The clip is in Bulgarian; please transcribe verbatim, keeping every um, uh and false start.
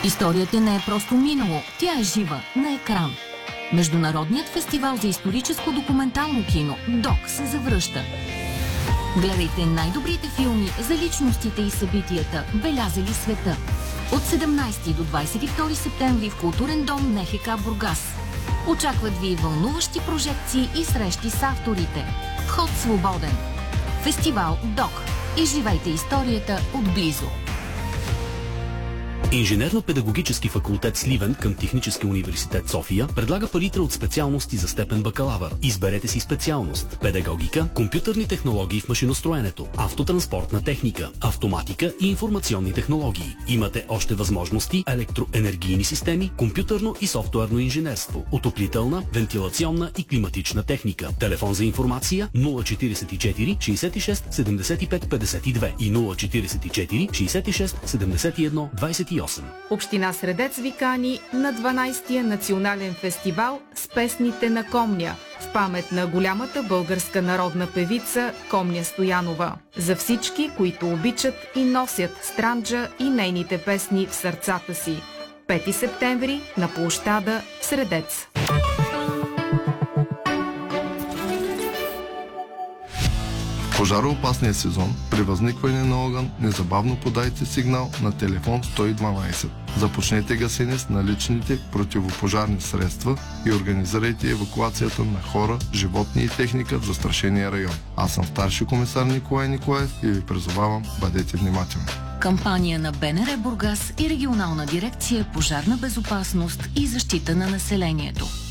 Историята не е просто минало, тя е жива, на екран. Международният фестивал за историческо документално кино ДОК се завръща. Гледайте най-добрите филми за личностите и събитията, белязали света. От седемнайсети до двайсет и втори септември в Културен дом НХК Бургас. Очакват ви вълнуващи прожекции и срещи с авторите. Вход свободен. Фестивал ДОК. Изживайте историята отблизо. Инженерно-педагогически факултет Сливен към Технически университет София предлага палитра от специалности за степен бакалавър. Изберете си специалност: педагогика, компютърни технологии в машиностроенето, автотранспортна техника, автоматика и информационни технологии. Имате още възможности: електроенергийни системи, компютърно и софтуерно инженерство, отоплителна, вентилационна и климатична техника. Телефон за информация нула четирийсет и четири шейсет и шест седемдесет и пет петдесет и две и нула четирийсет и четири шейсет и шест седемдесет и едно двайсет и осем. Община Средец ви кани на дванайсетия национален фестивал с песните на Комня в памет на голямата българска народна певица Комня Стоянова. За всички, които обичат и носят Странджа и нейните песни в сърцата си. пети септември на площада в Средец. Пожароопасния сезон, при възникване на огън, незабавно подайте сигнал на телефон сто и дванайсет. Започнете гасене с наличните противопожарни средства и организирайте евакуацията на хора, животни и техника в застрашения район. Аз съм старши комисар Николай Николаев и ви призовавам, бъдете внимателни. Кампания на БНР Бургас и регионална дирекция пожарна безопасност и защита на населението.